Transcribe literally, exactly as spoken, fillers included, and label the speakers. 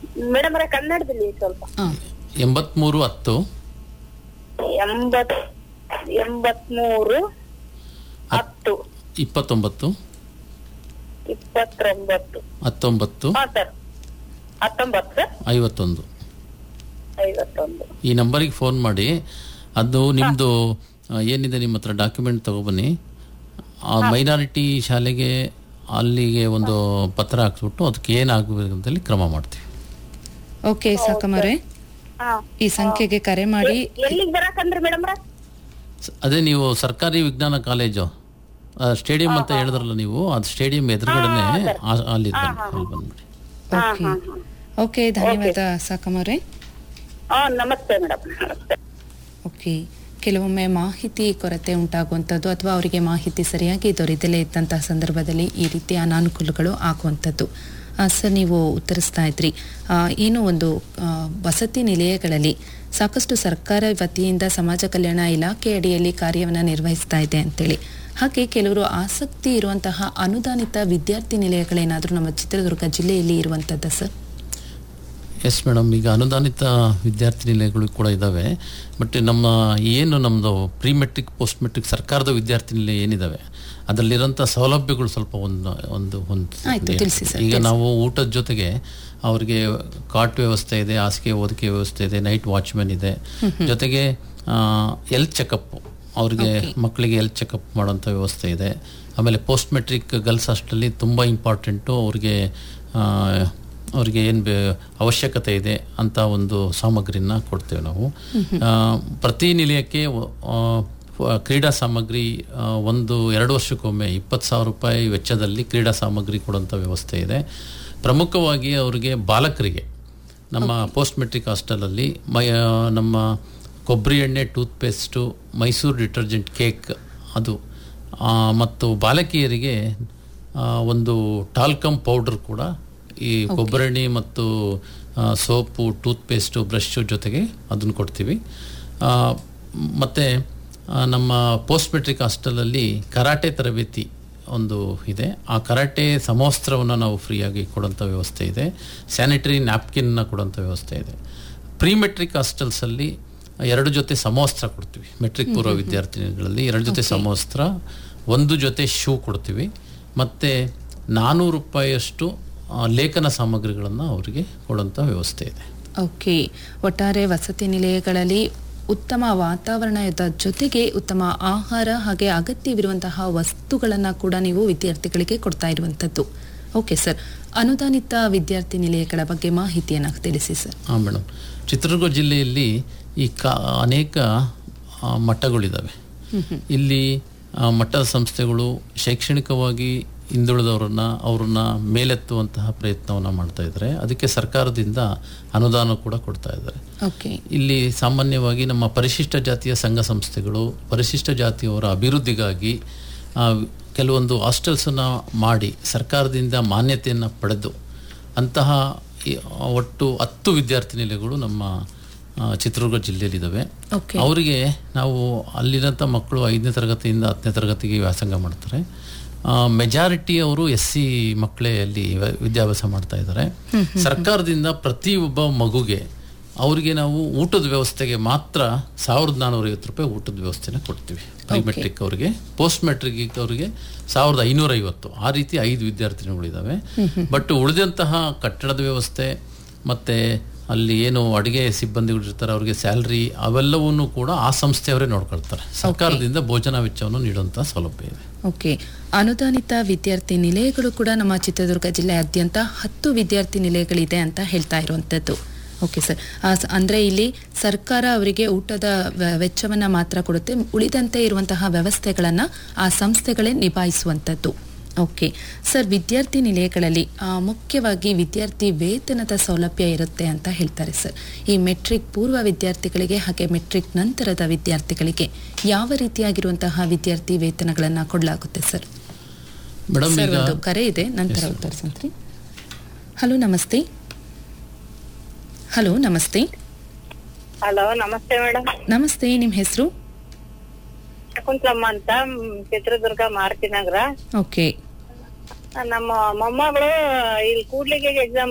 Speaker 1: Madam ಅವರ ಕನ್ನಡದಲ್ಲಿ ಸ್ವಲ್ಪ.
Speaker 2: ಎಂಬತ್ಮೂರು ಹತ್ತು
Speaker 1: ಎಂಬತ್ ಎಂಬತ್ಮೂರು ಹತ್ತು
Speaker 2: ಇಪ್ಪತ್ತೊಂಬತ್ತು
Speaker 1: ಇಪ್ಪತ್ತೊಂಬತ್ತು
Speaker 2: ಹತ್ತೊಂಬತ್ತು
Speaker 1: ಹಾ ಸರ್ ಹತ್ತೊಂಬತ್ತು
Speaker 2: ಐವತ್ತೊಂದು
Speaker 1: ಐವತ್ತೊಂದು
Speaker 2: ಈ ನಂಬರಿಗೆ ಫೋನ್ ಮಾಡಿ. ಅದು ನಿಮ್ಮದು ಏನಿದೆ ನಿಮ್ಮ ಹತ್ರ ಡಾಕ್ಯುಮೆಂಟ್ ತಗೊಬನ್ನಿ. ಆ ಮೈನಾರಿಟಿ ಶಾಲೆಗೆ ಅಲ್ಲಿಗೆ ಒಂದು ಪತ್ರ ಹಾಕ್ಸ್ಬಿಟ್ಟು ಅದಕ್ಕೆ ಏನಾಗಬೇಕು ಅಂತೇಳಿ ಕ್ರಮ ಮಾಡ್ತೀವಿ.
Speaker 3: ಓಕೆ ಸಾಕಮ್ಮರೇ, ಈ ಸಂಖ್ಯೆಗೆ ಕರೆ ಮಾಡಿ.
Speaker 1: ಎಲ್ಲಿಗೆ ಬರಕಂದ್ರಿ ಮೇಡಮ್?
Speaker 2: ಅದೇ ನೀವು ಸರ್ಕಾರಿ ವಿಜ್ಞಾನ ಕಾಲೇಜು ಸ್ಟೇಡಿಯಂ ಅಂತ ಹೇಳಿದ್ರಲ್ಲ ನೀವು, ಅದು ಸ್ಟೇಡಿಯಂ ಎದುರುಗಡೆನೆ ಅಲ್ಲಿ ಬಂದ್ಬಿಡಿ.
Speaker 3: ಓಕೆ ಓಕೆ ಧನ್ಯವಾದ ಸಾಕಮ್ಮರೇ.
Speaker 1: ನಮಸ್ತೆ ಮೇಡಮ್.
Speaker 3: ಓಕೆ, ಕೆಲವೊಮ್ಮೆ ಮಾಹಿತಿ ಕೊರತೆ ಉಂಟಾಗುವಂಥದ್ದು ಅಥವಾ ಅವರಿಗೆ ಮಾಹಿತಿ ಸರಿಯಾಗಿ ದೊರೆಯದಲೇ ಇದ್ದಂತಹ ಸಂದರ್ಭದಲ್ಲಿ ಈ ರೀತಿಯ ಅನಾನುಕೂಲಗಳು ಆಗುವಂಥದ್ದು. ಸರ್, ನೀವು ಉತ್ತರಿಸ್ತಾ ಇದ್ರಿ, ಏನು ಒಂದು ವಸತಿ ನಿಲಯಗಳಲ್ಲಿ ಸಾಕಷ್ಟು ಸರ್ಕಾರ ವತಿಯಿಂದ ಸಮಾಜ ಕಲ್ಯಾಣ ಇಲಾಖೆ ಅಡಿಯಲ್ಲಿ ಕಾರ್ಯವನ್ನು ನಿರ್ವಹಿಸ್ತಾ ಇದೆ ಅಂತೇಳಿ. ಹಾಗೆ ಕೆಲವರು ಆಸಕ್ತಿ ಇರುವಂತಹ ಅನುದಾನಿತ ವಿದ್ಯಾರ್ಥಿ ನಿಲಯಗಳೇನಾದರೂ ನಮ್ಮ ಚಿತ್ರದುರ್ಗ ಜಿಲ್ಲೆಯಲ್ಲಿ ಇರುವಂಥದ್ದ ಸರ್?
Speaker 2: ಎಸ್ ಮೇಡಮ್, ಈಗ ಅನುದಾನಿತ ವಿದ್ಯಾರ್ಥಿ ನಿಲಯಗಳು ಕೂಡ ಇದ್ದಾವೆ. ಬಟ್ ನಮ್ಮ ಏನು ನಮ್ಮದು ಪ್ರೀ ಮೆಟ್ರಿಕ್ ಪೋಸ್ಟ್ ಮೆಟ್ರಿಕ್ ಸರ್ಕಾರದ ವಿದ್ಯಾರ್ಥಿ ನಿಲಯ ಏನಿದ್ದಾವೆ ಅದರಲ್ಲಿರೋಂಥ ಸೌಲಭ್ಯಗಳು ಸ್ವಲ್ಪ ಒಂದು ಒಂದು ಒಂದು ಈಗ ನಾವು ಊಟದ ಜೊತೆಗೆ ಅವ್ರಿಗೆ ಕಾಟ್ ವ್ಯವಸ್ಥೆ ಇದೆ, ಹಾಸಿಗೆ ಓದಿಕೆ ವ್ಯವಸ್ಥೆ ಇದೆ, ನೈಟ್ ವಾಚ್ಮೆನ್ ಇದೆ, ಜೊತೆಗೆ ಹೆಲ್ತ್ ಚೆಕಪ್ ಅವ್ರಿಗೆ ಮಕ್ಕಳಿಗೆ ಹೆಲ್ತ್ ಚೆಕಪ್ ಮಾಡೋಂಥ ವ್ಯವಸ್ಥೆ ಇದೆ. ಆಮೇಲೆ ಪೋಸ್ಟ್ ಮೆಟ್ರಿಕ್ ಗರ್ಲ್ಸ್ ಹಾಸ್ಟೆಲಲ್ಲಿ ತುಂಬ ಇಂಪಾರ್ಟೆಂಟು, ಅವ್ರಿಗೆ ಅವ್ರಿಗೆ ಏನು ಬೇ ಅವಶ್ಯಕತೆ ಇದೆ ಅಂತ ಒಂದು ಸಾಮಗ್ರಿನ ಕೊಡ್ತೇವೆ ನಾವು. ಪ್ರತಿ ನಿಲಯಕ್ಕೆ ಕ್ರೀಡಾ ಸಾಮಗ್ರಿ ಒಂದು ಎರಡು ವರ್ಷಕ್ಕೊಮ್ಮೆ ಇಪ್ಪತ್ತು ಸಾವಿರ ರೂಪಾಯಿ ವೆಚ್ಚದಲ್ಲಿ ಕ್ರೀಡಾ ಸಾಮಗ್ರಿ ಕೊಡುವಂಥ ವ್ಯವಸ್ಥೆ ಇದೆ. ಪ್ರಮುಖವಾಗಿ ಅವರಿಗೆ ಬಾಲಕರಿಗೆ ನಮ್ಮ ಪೋಸ್ಟ್ ಮೆಟ್ರಿಕ್ ಹಾಸ್ಟೆಲಲ್ಲಿ ಮೈ ನಮ್ಮ ಕೊಬ್ಬರಿ ಎಣ್ಣೆ ಟೂತ್ಪೇಸ್ಟು, ಮೈಸೂರು ಡಿಟರ್ಜೆಂಟ್ ಕೇಕ್ ಅದು, ಮತ್ತು ಬಾಲಕಿಯರಿಗೆ ಒಂದು ಟಾಲ್ಕಮ್ ಪೌಡರ್ ಕೂಡ, ಈ ಕೊಬ್ಬರಿ ಮತ್ತು ಸೋಪು, ಟೂತ್ಪೇಸ್ಟು, ಬ್ರಷು ಜೊತೆಗೆ ಅದನ್ನು ಕೊಡ್ತೀವಿ. ಮತ್ತು ನಮ್ಮ ಪೋಸ್ಟ್ ಮೆಟ್ರಿಕ್ ಹಾಸ್ಟೆಲಲ್ಲಿ ಕರಾಟೆ ತರಬೇತಿ ಒಂದು ಇದೆ. ಆ ಕರಾಟೆ ಸಮವಸ್ತ್ರವನ್ನು ನಾವು ಫ್ರೀಯಾಗಿ ಕೊಡೋಂಥ ವ್ಯವಸ್ಥೆ ಇದೆ. ಸ್ಯಾನಿಟರಿ ನ್ಯಾಪ್ಕಿನ್ನ ಕೊಡೋಂಥ ವ್ಯವಸ್ಥೆ ಇದೆ. ಪ್ರೀ ಮೆಟ್ರಿಕ್ ಹಾಸ್ಟೆಲ್ಸಲ್ಲಿ ಎರಡು ಜೊತೆ ಸಮವಸ್ತ್ರ ಕೊಡ್ತೀವಿ. ಮೆಟ್ರಿಕ್ ಪೂರ್ವ ವಿದ್ಯಾರ್ಥಿನಿಗಳಲ್ಲಿ ಎರಡು ಜೊತೆ ಸಮವಸ್ತ್ರ, ಒಂದು ಜೊತೆ ಶೂ ಕೊಡ್ತೀವಿ. ಮತ್ತು ನಾನ್ನೂರು ರೂಪಾಯಿಯಷ್ಟು ಲೇಖನ ಸಾಮಗ್ರಿಗಳನ್ನು ಅವರಿಗೆ ಕೊಡುವಂಥ ವ್ಯವಸ್ಥೆ ಇದೆ.
Speaker 3: ಓಕೆ, ಒಟ್ಟಾರೆ ವಸತಿ ನಿಲಯಗಳಲ್ಲಿ ಉತ್ತಮ ವಾತಾವರಣದ ಜೊತೆಗೆ ಉತ್ತಮ ಆಹಾರ ಹಾಗೆ ಅಗತ್ಯವಿರುವಂತಹ ವಸ್ತುಗಳನ್ನು ಕೂಡ ನೀವು ವಿದ್ಯಾರ್ಥಿಗಳಿಗೆ ಕೊಡ್ತಾ ಇರುವಂಥದ್ದು. ಓಕೆ ಸರ್, ಅನುದಾನಿತ ವಿದ್ಯಾರ್ಥಿ ನಿಲಯಗಳ ಬಗ್ಗೆ ಮಾಹಿತಿಯನ್ನು ತಿಳಿಸಿ ಸರ್.
Speaker 2: ಹಾಂ ಮೇಡಮ್, ಚಿತ್ರದುರ್ಗ ಜಿಲ್ಲೆಯಲ್ಲಿ ಈ ಕಾ ಅನೇಕ ಮಠಗಳಿದ್ದಾವೆ. ಇಲ್ಲಿ ಮಠದ ಸಂಸ್ಥೆಗಳು ಶೈಕ್ಷಣಿಕವಾಗಿ ಹಿಂದುಳಿದವರನ್ನ ಅವ್ರನ್ನ ಮೇಲೆತ್ತುವಂತಹ ಪ್ರಯತ್ನವನ್ನು ಮಾಡ್ತಾ ಇದ್ದಾರೆ. ಅದಕ್ಕೆ ಸರ್ಕಾರದಿಂದ ಅನುದಾನ ಕೂಡ ಕೊಡ್ತಾ ಇದ್ದಾರೆ. ಇಲ್ಲಿ ಸಾಮಾನ್ಯವಾಗಿ ನಮ್ಮ ಪರಿಶಿಷ್ಟ ಜಾತಿಯ ಸಂಘ ಸಂಸ್ಥೆಗಳು ಪರಿಶಿಷ್ಟ ಜಾತಿಯವರ ಅಭಿವೃದ್ಧಿಗಾಗಿ ಕೆಲವೊಂದು ಹಾಸ್ಟೆಲ್ಸನ್ನು ಮಾಡಿ ಸರ್ಕಾರದಿಂದ ಮಾನ್ಯತೆಯನ್ನು ಪಡೆದು ಅಂತಹ ಒಟ್ಟು ಹತ್ತು ವಿದ್ಯಾರ್ಥಿ ನಿಲಯಗಳು ನಮ್ಮ ಚಿತ್ರದುರ್ಗ ಜಿಲ್ಲೆಯಲ್ಲಿದ್ದಾವೆ. ಅವರಿಗೆ ನಾವು ಅಲ್ಲಿರೋಂಥ ಮಕ್ಕಳು ಐದನೇ ತರಗತಿಯಿಂದ ಹತ್ತನೇ ತರಗತಿಗೆ ವ್ಯಾಸಂಗ ಮಾಡ್ತಾರೆ. ಮೆಜಾರಿಟಿ ಅವರು ಎಸ್ ಸಿ ಮಕ್ಕಳೇ ಅಲ್ಲಿ ವಿದ್ಯಾಭ್ಯಾಸ ಮಾಡ್ತಾ ಇದ್ದಾರೆ. ಸರ್ಕಾರದಿಂದ ಪ್ರತಿಯೊಬ್ಬ ಮಗುಗೆ ಅವರಿಗೆ ನಾವು ಊಟದ ವ್ಯವಸ್ಥೆಗೆ ಮಾತ್ರ ಸಾವಿರದ ನಾನ್ನೂರ ಐವತ್ತು ರೂಪಾಯಿ ಊಟದ ವ್ಯವಸ್ಥೆನ ಕೊಡ್ತೀವಿ. ಪ್ರೀ ಮೆಟ್ರಿಕ್ ಅವರಿಗೆ, ಪೋಸ್ಟ್ ಮೆಟ್ರಿಕ್ ಅವರಿಗೆ ಸಾವಿರದ ಐನೂರ ಐವತ್ತು. ಆ ರೀತಿ ಐದು ವಿದ್ಯಾರ್ಥಿನಿಗಳಿದ್ದಾವೆ. ಬಟ್ ಉಳಿದಂತಹ ಕಟ್ಟಡದ ವ್ಯವಸ್ಥೆ ಮತ್ತೆ ಅಲ್ಲಿ ಏನು ಅಡುಗೆ ಸಿಬ್ಬಂದಿಗಳು ಇರ್ತಾರೆ ಅವ್ರಿಗೆ ಸ್ಯಾಲ್ರಿ ಅವೆಲ್ಲವನ್ನೂ ಕೂಡ ಆ ಸಂಸ್ಥೆಯವರೇ ನೋಡ್ಕೊಳ್ತಾರೆ. ಸರ್ಕಾರದಿಂದ ಭೋಜನ ವೆಚ್ಚವನ್ನು ನೀಡುವಂಥ ಸೌಲಭ್ಯ ಇದೆ.
Speaker 3: ಓಕೆ, ಅನುದಾನಿತ ವಿದ್ಯಾರ್ಥಿ ನಿಲಯಗಳು ಕೂಡ ನಮ್ಮ ಚಿತ್ರದುರ್ಗ ಜಿಲ್ಲೆಯಾದ್ಯಂತ ಹತ್ತು ವಿದ್ಯಾರ್ಥಿ ನಿಲಯಗಳಿದೆ ಅಂತ ಹೇಳ್ತಾ ಇರುವಂಥದ್ದು. ಓಕೆ ಸರ್, ಅಂದರೆ ಇಲ್ಲಿ ಸರ್ಕಾರ ಅವರಿಗೆ ಊಟದ ವೆಚ್ಚವನ್ನು ಮಾತ್ರ ಕೊಡುತ್ತೆ, ಉಳಿದಂತೆ ಇರುವಂತಹ ವ್ಯವಸ್ಥೆಗಳನ್ನು ಆ ಸಂಸ್ಥೆಗಳೇ ನಿಭಾಯಿಸುವಂಥದ್ದು. ಓಕೆ ಸರ್, ವಿದ್ಯಾರ್ಥಿ ನಿಲಯಗಳಲ್ಲಿ ಮುಖ್ಯವಾಗಿ ವಿದ್ಯಾರ್ಥಿ ವೇತನದ ಸೌಲಭ್ಯ ಇರುತ್ತೆ ಅಂತ ಹೇಳ್ತಾರೆ ಸರ್. ಈ ಮೆಟ್ರಿಕ್ ಪೂರ್ವ ವಿದ್ಯಾರ್ಥಿಗಳಿಗೆ ಹಾಗೆ ಮೆಟ್ರಿಕ್ ನಂತರದ ವಿದ್ಯಾರ್ಥಿಗಳಿಗೆ ಯಾವ ರೀತಿಯಾಗಿರುವಂತಹ ವಿದ್ಯಾರ್ಥಿ ವೇತನಗಳನ್ನು ಕೊಡಲಾಗುತ್ತೆ ಸರ್?
Speaker 2: ಮೇಡಮ್,
Speaker 3: ಒಂದು ಕರೆ ಇದೆ, ನಂತರ ಉತ್ತರಿಸ್ರಿ. ಹಲೋ ನಮಸ್ತೆ. ಹಲೋ ನಮಸ್ತೆ.
Speaker 1: ಹಲೋ ನಮಸ್ತೆ ಮೇಡಮ್.
Speaker 3: ನಮಸ್ತೆ, ನಿಮ್ಮ ಹೆಸರು?
Speaker 1: ಶಕುಂತಲಮ್ಮ ಅಂತ, ಚಿತ್ರದುರ್ಗ ಮಾರುತಿ ನಗರ.
Speaker 3: ಓಕೆ,
Speaker 1: ನಮ್ಮ ಮೊಮ್ಮಗಳು ಇಲ್ಲಿ ಕೂಡ್ಲಿಗೆ ಎಕ್ಸಾಮ್